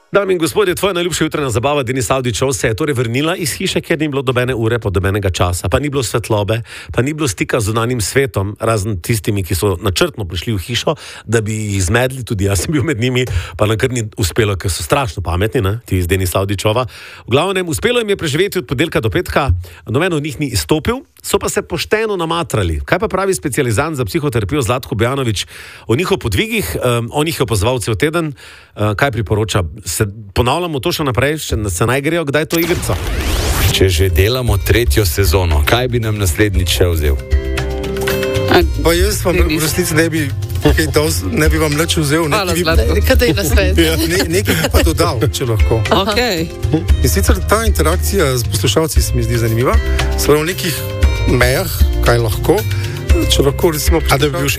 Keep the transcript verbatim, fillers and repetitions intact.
Dame in gospodje, tvoja najljubša jutranja zabava, Denis Avdićov, se je torej vrnila iz hiše, kjer ni bilo dobene ure, pa dobenega časa, pa ni bilo svetlobe, pa ni bilo stika z zunanjim svetom, razen tistimi, ki so načrtno prišli v hišo, da bi jih zmedli, tudi jaz sem bil med njimi, pa nam kar ni uspelo, ker so strašno pametni, ne, ti iz Denisa Avdićova. V glavnem, uspelo jim je preživeti od ponedeljka do petka, noben od njih ni izstopil, so pa se pošteno namatrali. Kaj pa pravi specializant za psihoterapijo Zlatko Bojanović o njihov podvigih? Um, on jih je opazval cel teden. Uh, kaj priporoča? Se ponavljamo to še naprej, še se naj grejo, kdaj to igrico? Če že delamo tretjo sezono, kaj bi nam naslednjič še vzel? Pa jaz vam v resnici ne bi, okay, dos, ne bi vam nič vzel. Hvala, Zlatko. Kaj je na svet? Ja, ne, nekaj bi pa dodal, če lahko. Okay. In sicer ta interakcija z poslušalci se mi zdi zanimiva. Samo v nekih mejah, kaj lahko. Če lahko, recimo... A da bi bil